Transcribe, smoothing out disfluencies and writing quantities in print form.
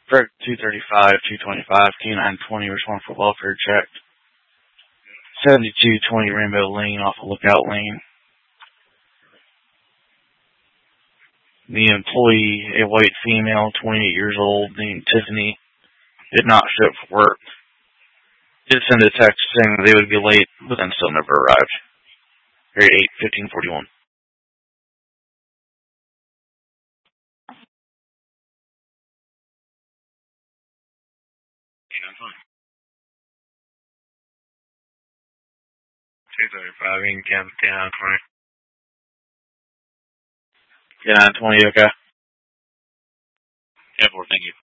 Correct 235, 225, K920, respond for welfare check. 7220 Rainbow Lane off of Lookout Lane. The employee, a white female, 28 years old, named Tiffany, did not show up for work. Did send a text saying that they would be late, but then still never arrived. Grade 8, 1541. K35 in K920. K920, okay. Yeah, thank you.